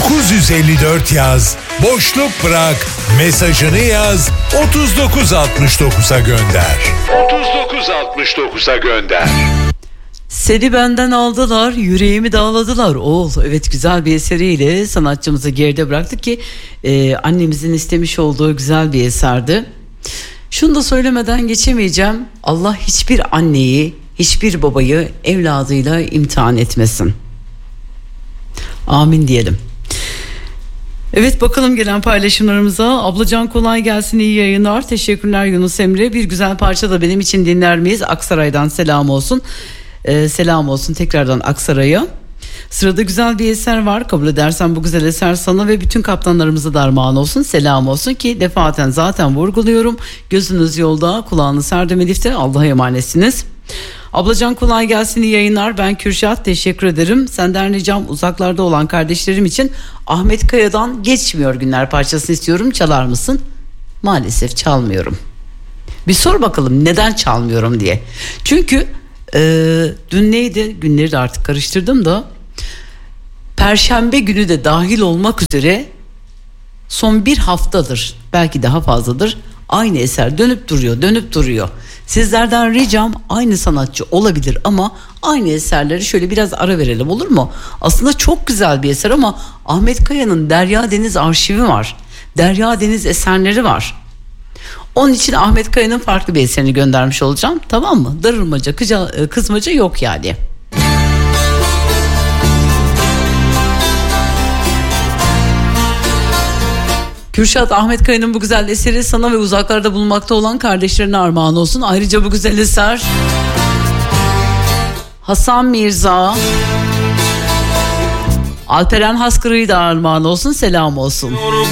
954 yaz, boşluk bırak, mesajını yaz, 3969'a gönder. 3969'a gönder. Seni benden aldılar, yüreğimi dağladılar. Oğul, evet, güzel bir eseriyle sanatçımızı geride bıraktık ki annemizin istemiş olduğu güzel bir eserdi. Şunu da söylemeden geçemeyeceğim. Allah hiçbir anneyi, hiçbir babayı evladıyla imtihan etmesin. Amin diyelim. Evet, bakalım gelen paylaşımlarımıza. Ablacan kolay gelsin, iyi yayınlar. Teşekkürler Yunus Emre. Bir güzel parça da benim için dinler miyiz? Aksaray'dan selam olsun. Selam olsun tekrardan Aksaray'a. Sırada güzel bir eser var. Kabul edersen bu güzel eser sana ve bütün kaptanlarımıza da armağan olsun. Selam olsun ki defaten zaten vurguluyorum. Gözünüz yolda, kulağınız serdem Elif'te. Allah'a emanetsiniz. Ablacan kolay gelsin, iyi yayınlar. Ben Kürşat, teşekkür ederim. Senden ricam uzaklarda olan kardeşlerim için Ahmet Kaya'dan Geçmiyor Günler parçasını istiyorum. Çalar mısın? Maalesef çalmıyorum. Bir sor bakalım neden çalmıyorum diye. Çünkü dün neydi? Günleri de artık karıştırdım da. Perşembe günü de dahil olmak üzere son bir haftadır, belki daha fazladır, aynı eser dönüp duruyor. Sizlerden ricam aynı sanatçı olabilir ama aynı eserleri şöyle biraz ara verelim, olur mu? Aslında çok güzel bir eser ama Ahmet Kaya'nın Derya Deniz arşivi var. Derya Deniz eserleri var. Onun için Ahmet Kaya'nın farklı bir eserini göndermiş olacağım. Tamam mı? Darılmaca, kızmaca yok yani. Kürşat, Ahmet Kaya'nın bu güzel eseri sana ve uzaklarda bulunmakta olan kardeşlerine armağan olsun. Ayrıca bu güzel eser Hasan Mirza, Alperen Haskırı'yı da armağan olsun. Selam olsun.